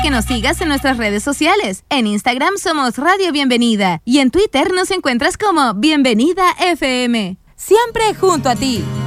que nos sigas en nuestras redes sociales. En Instagram somos Radio Bienvenida y en Twitter nos encuentras como Bienvenida FM. Siempre junto a ti.